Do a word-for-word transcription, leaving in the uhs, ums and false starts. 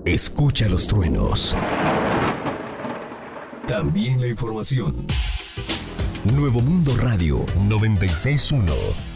Escucha los truenos. También la información. Nuevo Mundo Radio noventa y seis punto uno.